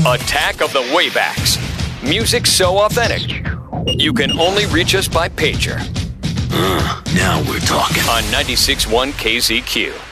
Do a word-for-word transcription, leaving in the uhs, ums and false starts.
Attack of the Waybacks. Music so authentic, you can only reach us by pager. Uh, now we're talking. On ninety-six point one K Z Q.